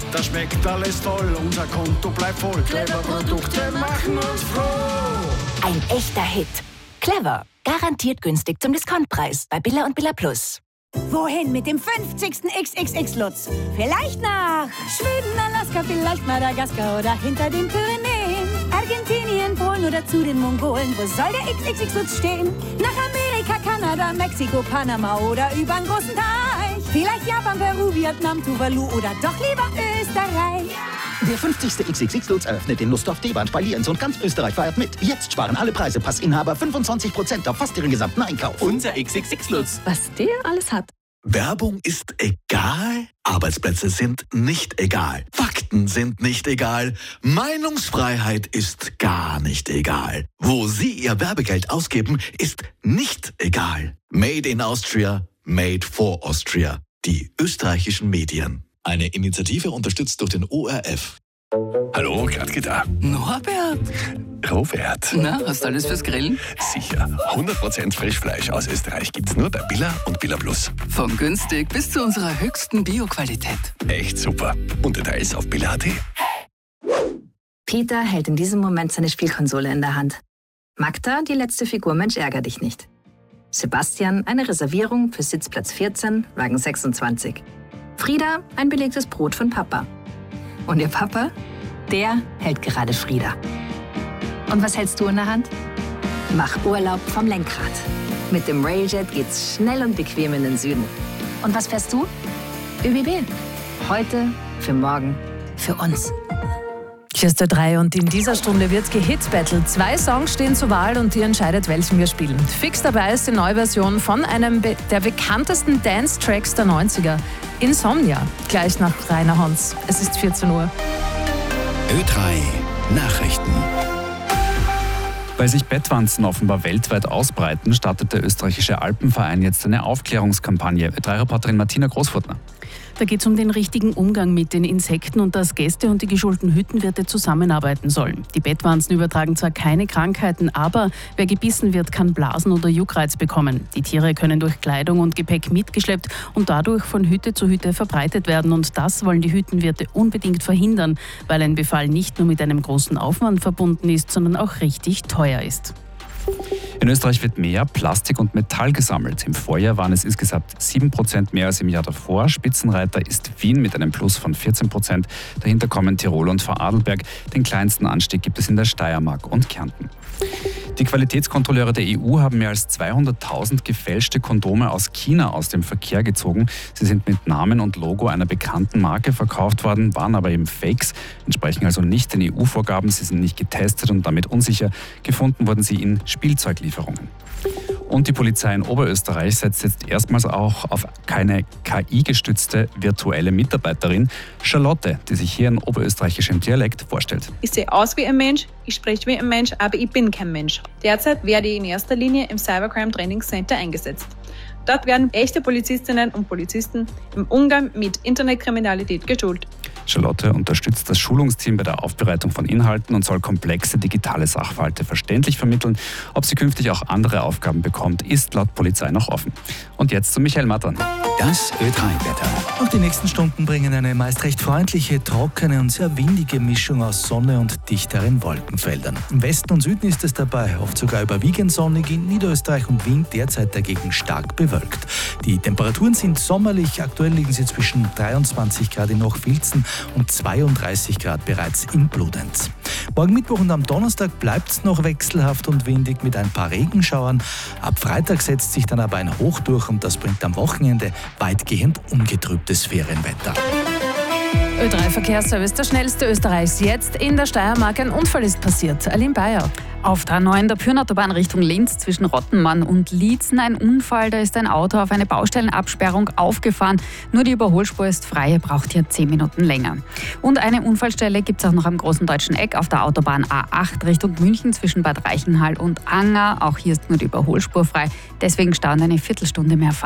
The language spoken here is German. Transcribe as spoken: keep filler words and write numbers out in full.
das schmeckt alles toll, unser Konto bleibt voll. Clever Produkte machen uns froh. Ein echter Hit. Clever. Garantiert günstig zum Discountpreis bei Billa und Billa Plus. Wohin mit dem fünfzigsten X X X-Lutz? Vielleicht nach Schweden, Alaska, vielleicht Madagaskar oder hinter den Pyrenäen. Argentinien, Polen oder zu den Mongolen. Wo soll der X X X-Lutz stehen? Nach Amerika, Kanada, Mexiko, Panama oder übern großen Teich. Vielleicht Japan, Peru, Vietnam, Tuvalu oder doch lieber Österreich. Der fünfzigste X X X-Lutz eröffnet in Lustdorf, Deband bei Lienz und ganz Österreich feiert mit. Jetzt sparen alle Preise Passinhaber fünfundzwanzig Prozent auf fast ihren gesamten Einkauf. Unser X X X-Lutz. Was der alles hat. Werbung ist egal? Arbeitsplätze sind nicht egal. Fakten sind nicht egal. Meinungsfreiheit ist gar nicht egal. Wo Sie Ihr Werbegeld ausgeben, ist nicht egal. Made in Austria, made for Austria. Die österreichischen Medien. Eine Initiative unterstützt durch den O R F. Hallo, Gradke da. Norbert. Robert. Na, hast du alles fürs Grillen? Sicher. hundert Prozent Frischfleisch aus Österreich gibt's nur bei Billa und Billa Plus. Von günstig bis zu unserer höchsten Bio-Qualität. Echt super. Und Details auf billa punkt at. Peter hält in diesem Moment seine Spielkonsole in der Hand. Magda, die letzte Figur Mensch ärger dich nicht. Sebastian, eine Reservierung für Sitzplatz vierzehn, Wagen sechsundzwanzig. Frieda, ein belegtes Brot von Papa. Und ihr Papa, der hält gerade Frieda. Und was hältst du in der Hand? Mach Urlaub vom Lenkrad. Mit dem Railjet geht's schnell und bequem in den Süden. Und was fährst du? ÖBB. Heute, für morgen, für uns. Hier ist der drei und in dieser Stunde wird gehitbattelt. Zwei Songs stehen zur Wahl und ihr entscheidet, welchen wir spielen. Fix dabei ist die neue Version von einem be- der bekanntesten Dance-Tracks der neunziger. Insomnia, gleich nach Rainer Hans. Es ist vierzehn Uhr. Ö drei Nachrichten. Weil sich Bettwanzen offenbar weltweit ausbreiten, startet der österreichische Alpenverein jetzt eine Aufklärungskampagne. Ö drei Reporterin Martina Großfurtner. Da geht es um den richtigen Umgang mit den Insekten und dass Gäste und die geschulten Hüttenwirte zusammenarbeiten sollen. Die Bettwanzen übertragen zwar keine Krankheiten, aber wer gebissen wird, kann Blasen oder Juckreiz bekommen. Die Tiere können durch Kleidung und Gepäck mitgeschleppt und dadurch von Hütte zu Hütte verbreitet werden. Und das wollen die Hüttenwirte unbedingt verhindern, weil ein Befall nicht nur mit einem großen Aufwand verbunden ist, sondern auch richtig teuer ist. In Österreich wird mehr Plastik und Metall gesammelt. Im Vorjahr waren es insgesamt sieben Prozent mehr als im Jahr davor. Spitzenreiter ist Wien mit einem Plus von vierzehn Prozent. Dahinter kommen Tirol und Vorarlberg. Den kleinsten Anstieg gibt es in der Steiermark und Kärnten. Die Qualitätskontrolleure der E U haben mehr als zweihunderttausend gefälschte Kondome aus China aus dem Verkehr gezogen. Sie sind mit Namen und Logo einer bekannten Marke verkauft worden, waren aber eben Fakes, entsprechen also nicht den E U-Vorgaben. Sie sind nicht getestet und damit unsicher. Gefunden wurden sie in Spielzeuglieferungen. Und die Polizei in Oberösterreich setzt jetzt erstmals auch auf keine K I-gestützte virtuelle Mitarbeiterin. Charlotte, die sich hier in oberösterreichischem Dialekt vorstellt. Ich sehe aus wie ein Mensch, ich spreche wie ein Mensch, aber ich bin kein Mensch. Derzeit werde ich in erster Linie im Cybercrime Training Center eingesetzt. Dort werden echte Polizistinnen und Polizisten im Umgang mit Internetkriminalität geschult. Charlotte unterstützt das Schulungsteam bei der Aufbereitung von Inhalten und soll komplexe digitale Sachverhalte verständlich vermitteln. Ob sie künftig auch andere Aufgaben bekommt, ist laut Polizei noch offen. Und jetzt zu Michael Mattern. Das Ö drei Wetter. Auch die nächsten Stunden bringen eine meist recht freundliche, trockene und sehr windige Mischung aus Sonne und dichteren Wolkenfeldern. Im Westen und Süden ist es dabei oft sogar überwiegend sonnig, in Niederösterreich und Wien derzeit dagegen stark bewölkt. Die Temperaturen sind sommerlich, aktuell liegen sie zwischen dreiundzwanzig Grad in Hochfilzen und zweiunddreißig Grad bereits in Bludenz. Morgen Mittwoch und am Donnerstag bleibt es noch wechselhaft und windig mit ein paar Regenschauern. Ab Freitag setzt sich dann aber ein Hoch durch und das bringt am Wochenende weitgehend ungetrübtes Ferienwetter. Ö drei Verkehrsservice, der schnellste Österreichs. Jetzt in der Steiermark ein Unfall ist passiert. Aline Bayer. Auf der A neun der Pyrnautobahn Richtung Linz zwischen Rottenmann und Liezen ein Unfall. Da ist ein Auto auf eine Baustellenabsperrung aufgefahren. Nur die Überholspur ist frei, ihr braucht hier zehn Minuten länger. Und eine Unfallstelle gibt es auch noch am Großen Deutschen Eck auf der Autobahn A acht Richtung München zwischen Bad Reichenhall und Anger. Auch hier ist nur die Überholspur frei. Deswegen stauen eine Viertelstunde mehr Fahrt.